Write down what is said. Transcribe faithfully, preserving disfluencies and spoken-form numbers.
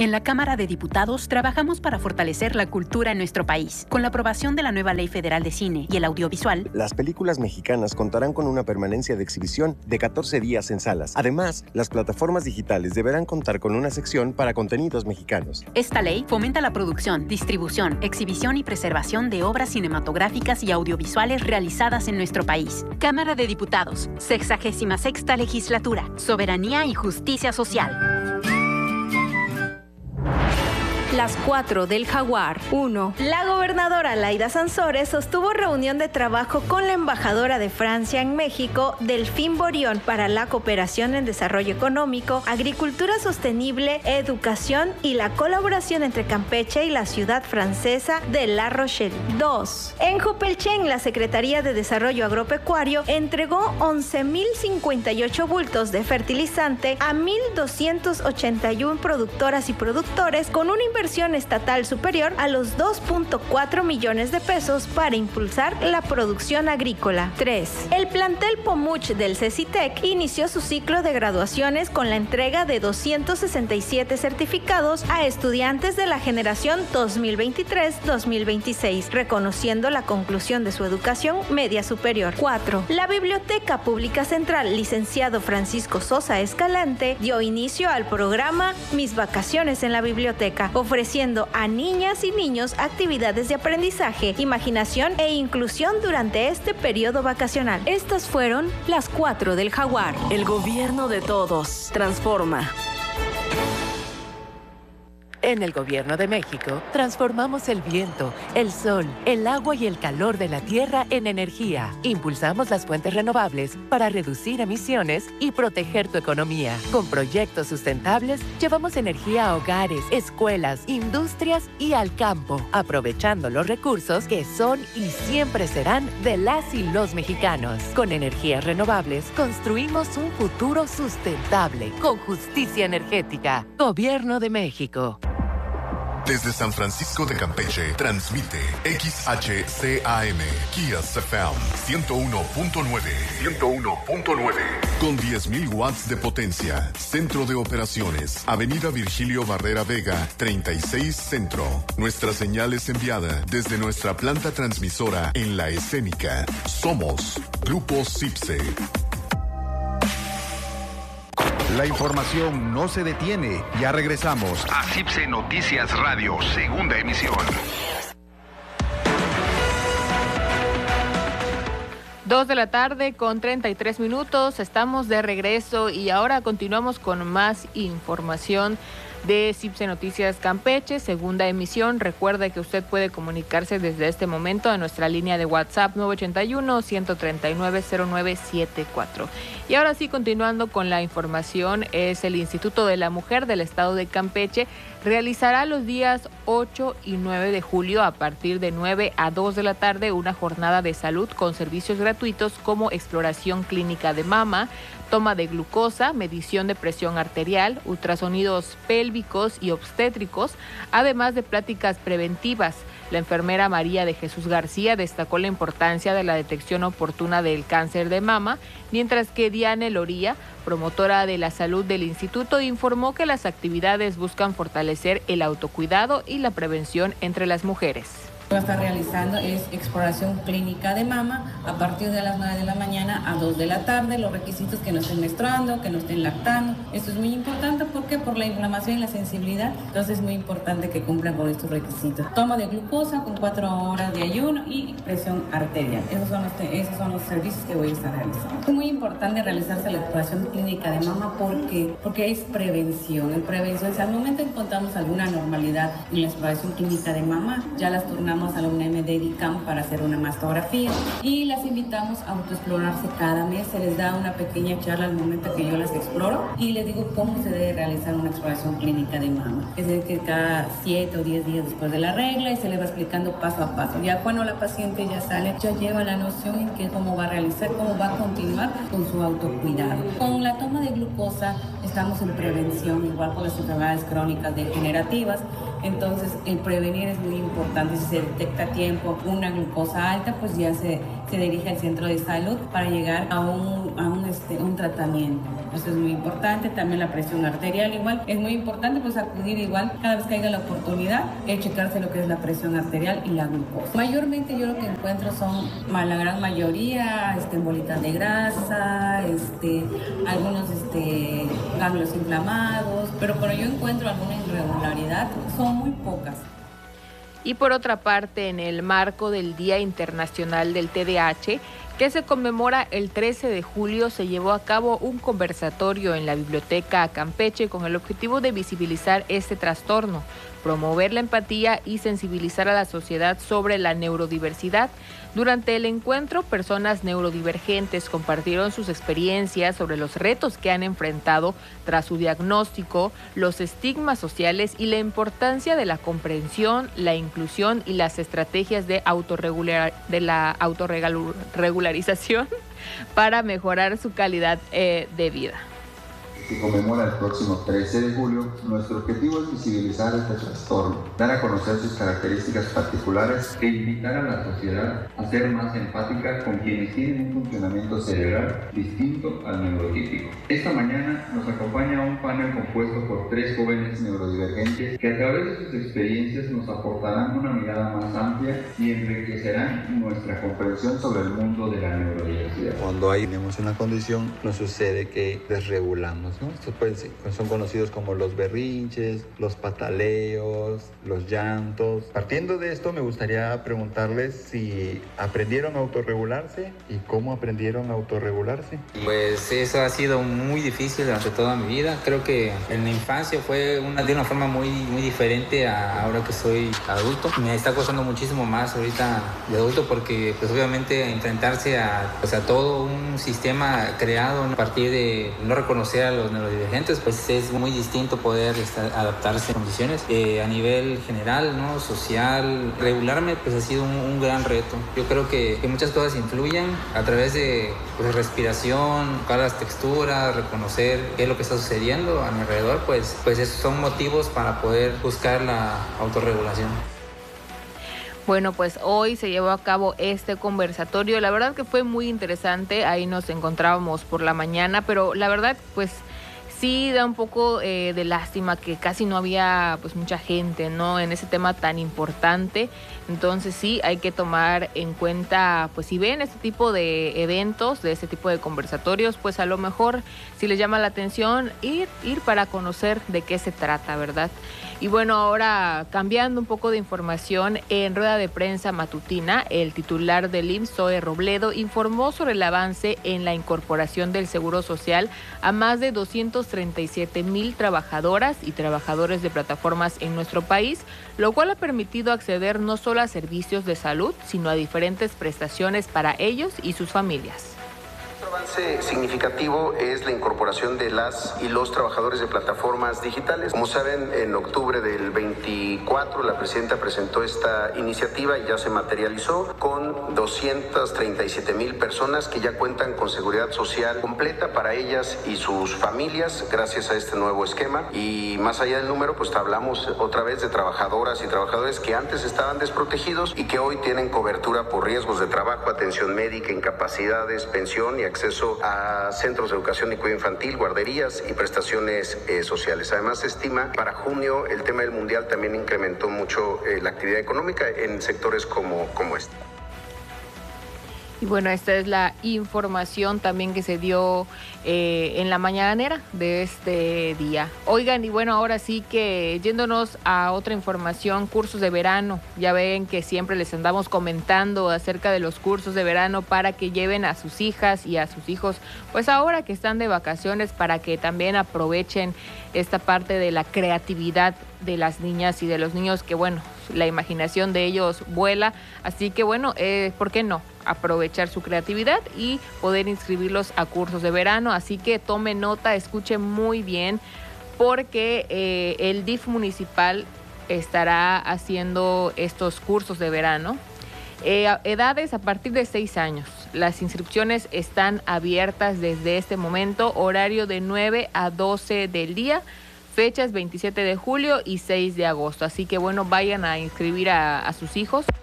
En la Cámara de Diputados trabajamos para fortalecer la cultura en nuestro país. Con la aprobación de la nueva Ley Federal de Cine y el Audiovisual, las películas mexicanas contarán con una permanencia de exhibición de catorce días en salas. Además, las plataformas digitales deberán contar con una sección para contenidos mexicanos. Esta ley fomenta la producción, distribución, exhibición y preservación de obras cinematográficas y audiovisuales realizadas en nuestro país. Cámara de Diputados, sexagésima sexta Legislatura, Soberanía y Justicia Social. Las cuatro del Jaguar. uno. La gobernadora Laida Sansores sostuvo reunión de trabajo con la embajadora de Francia en México, Delphine Borion, para la cooperación en desarrollo económico, agricultura sostenible, educación y la colaboración entre Campeche y la ciudad francesa de La Rochelle. dos. En Jopelchen, la Secretaría de Desarrollo Agropecuario entregó once mil cincuenta y ocho bultos de fertilizante a mil doscientos ochenta y uno productoras y productores con una inversión estatal superior a los dos punto cuatro millones de pesos para impulsar la producción agrícola. tres. El plantel Pomuch del CECITEC inició su ciclo de graduaciones con la entrega de doscientos sesenta y siete certificados a estudiantes de la generación dos mil veintitrés dos mil veintiséis, reconociendo la conclusión de su educación media superior. cuatro. La Biblioteca Pública Central, licenciado Francisco Sosa Escalante, dio inicio al programa Mis Vacaciones en la Biblioteca, ofreciendo a niñas y niños actividades de aprendizaje, imaginación e inclusión durante este periodo vacacional. Estas fueron las cuatro del Jaguar. El gobierno de todos transforma. En el Gobierno de México, transformamos el viento, el sol, el agua y el calor de la tierra en energía. Impulsamos las fuentes renovables para reducir emisiones y proteger tu economía. Con proyectos sustentables, llevamos energía a hogares, escuelas, industrias y al campo, aprovechando los recursos que son y siempre serán de las y los mexicanos. Con energías renovables, construimos un futuro sustentable, con justicia energética. Gobierno de México. Desde San Francisco de Campeche, transmite X H C A M, Kias F M, ciento uno punto nueve. ciento uno punto nueve. Con diez mil watts de potencia. Centro de operaciones. Avenida Virgilio Barrera Vega, treinta y seis Centro. Nuestra señal es enviada desde nuestra planta transmisora en La Escénica. Somos Grupo CIPSE. La información no se detiene. Ya regresamos a CIPSE Noticias Radio, segunda emisión. Dos de la tarde con treinta y tres minutos. Estamos de regreso y ahora continuamos con más información de CIPSE Noticias Campeche, segunda emisión. Recuerde que usted puede comunicarse desde este momento a nuestra línea de WhatsApp nueve ocho uno, uno tres nueve, cero nueve siete cuatro. Y ahora sí, continuando con la información, es el Instituto de la Mujer del Estado de Campeche realizará los días ocho y nueve de julio a partir de nueve a dos de la tarde una jornada de salud con servicios gratuitos como exploración clínica de mama, toma de glucosa, medición de presión arterial, ultrasonidos pélvicos y obstétricos, además de pláticas preventivas. La enfermera María de Jesús García destacó la importancia de la detección oportuna del cáncer de mama, mientras que Diane Loría, promotora de la salud del instituto, informó que las actividades buscan fortalecer el autocuidado y la prevención entre las mujeres. Lo que está realizando es exploración clínica de mama a partir de las nueve de la mañana a dos de la tarde, los requisitos que no estén menstruando, que no estén lactando. Esto es muy importante porque por la inflamación y la sensibilidad, entonces es muy importante que cumplan con estos requisitos. Toma de glucosa con cuatro horas de ayuno y presión arterial. Esos son los, esos son los servicios que voy a estar realizando. Es muy importante realizarse la exploración clínica de mama porque, porque es prevención. En prevención, si al momento encontramos alguna anormalidad en la exploración clínica de mama, ya las turnamos a la U N A M de DICAM para hacer una mastografía y las invitamos a autoexplorarse cada mes. Se les da una pequeña charla al momento que yo las exploro y les digo cómo se debe realizar una exploración clínica de mama. Es decir, cada siete o diez días después de la regla y se le va explicando paso a paso. Ya cuando la paciente ya sale, ya lleva la noción en que cómo va a realizar, cómo va a continuar con su autocuidado. Con la toma de glucosa estamos en prevención, igual con las enfermedades crónicas degenerativas. Entonces, el prevenir es muy importante. Si se detecta a tiempo una glucosa alta, pues ya se, se dirige al centro de salud para llegar a un un, a un, este, un tratamiento. Eso es muy importante. También la presión arterial igual. Es muy importante pues acudir igual cada vez que haya la oportunidad, eh, checarse lo que es la presión arterial y la glucosa. Mayormente yo lo que encuentro son, la gran mayoría, este, bolitas de grasa, este, algunos este, ganglios inflamados, pero cuando yo encuentro alguna irregularidad son muy pocas. Y por otra parte, en el marco del Día Internacional del T D A H, que se conmemora el trece de julio, se llevó a cabo un conversatorio en la Biblioteca Campeche con el objetivo de visibilizar este trastorno, promover la empatía y sensibilizar a la sociedad sobre la neurodiversidad. Durante el encuentro, personas neurodivergentes compartieron sus experiencias sobre los retos que han enfrentado tras su diagnóstico, los estigmas sociales y la importancia de la comprensión, la inclusión y las estrategias de, autorregular, de la autorregularización para mejorar su calidad eh, de vida. Que conmemora el próximo trece de julio, nuestro objetivo es visibilizar este trastorno, dar a conocer sus características particulares e invitar a la sociedad a ser más empática con quienes tienen un funcionamiento cerebral distinto al neurotípico. Esta mañana nos acompaña un panel compuesto por tres jóvenes neurodivergentes que a través de sus experiencias nos aportarán una mirada más amplia y enriquecerán nuestra comprensión sobre el mundo de la neurodiversidad. Cuando hay, tenemos una condición, nos sucede que desregulamos, ¿no? Estos pueden, son conocidos como los berrinches, los pataleos, los llantos. Partiendo de esto, me gustaría preguntarles si aprendieron a autorregularse y cómo aprendieron a autorregularse. Pues eso ha sido muy difícil durante toda mi vida. Creo que en la infancia fue una, de una forma muy, muy diferente a ahora que soy adulto. Me está costando muchísimo más ahorita de adulto porque pues obviamente enfrentarse a, pues, a todo un sistema creado a partir de no reconocer a los neurodivergentes, pues es muy distinto poder estar, adaptarse a condiciones. Eh, a nivel general, ¿no? Social, regularme pues ha sido un, un gran reto. Yo creo que, que muchas cosas influyen a través de pues, respiración, buscar las texturas, reconocer qué es lo que está sucediendo a mi alrededor, pues, pues esos son motivos para poder buscar la autorregulación. Bueno, pues hoy se llevó a cabo este conversatorio. La verdad que fue muy interesante. Ahí nos encontrábamos por la mañana, pero la verdad, pues sí da un poco eh, de lástima que casi no había pues mucha gente, ¿no? En ese tema tan importante. Entonces sí, hay que tomar en cuenta, pues si ven este tipo de eventos, de este tipo de conversatorios, pues a lo mejor si les llama la atención, ir, ir para conocer de qué se trata, ¿verdad? Y bueno, ahora cambiando un poco de información, en rueda de prensa matutina, el titular del I M S S, Zoe Robledo, informó sobre el avance en la incorporación del Seguro Social a más de doscientos treinta y siete mil trabajadoras y trabajadores de plataformas en nuestro país, lo cual ha permitido acceder no solo a servicios de salud, sino a diferentes prestaciones para ellos y sus familias. Un avance significativo es la incorporación de las y los trabajadores de plataformas digitales. Como saben, en octubre del veinticuatro la presidenta presentó esta iniciativa y ya se materializó con doscientas treinta y siete mil personas que ya cuentan con seguridad social completa para ellas y sus familias gracias a este nuevo esquema. Y más allá del número, pues hablamos otra vez de trabajadoras y trabajadores que antes estaban desprotegidos y que hoy tienen cobertura por riesgos de trabajo, atención médica, incapacidades, pensión y acceso a centros de educación y cuidado infantil, guarderías y prestaciones eh, sociales. Además, se estima para junio el tema del mundial también incrementó mucho eh, la actividad económica en sectores como, como este. Y bueno, esta es la información también que se dio eh, en la mañanera de este día. Oigan, y bueno, ahora sí que yéndonos a otra información, cursos de verano. Ya ven que siempre les andamos comentando acerca de los cursos de verano para que lleven a sus hijas y a sus hijos, pues ahora que están de vacaciones, para que también aprovechen esta parte de la creatividad de las niñas y de los niños, que bueno, la imaginación de ellos vuela, así que bueno, eh, ¿por qué no? Aprovechar su creatividad y poder inscribirlos a cursos de verano, así que tome nota, escuche muy bien, porque eh, el D I F municipal estará haciendo estos cursos de verano. Eh, edades a partir de seis años. Las inscripciones están abiertas desde este momento, horario de nueve a doce del día, fechas veintisiete de julio y seis de agosto. Así que bueno, vayan a inscribir a, a sus hijos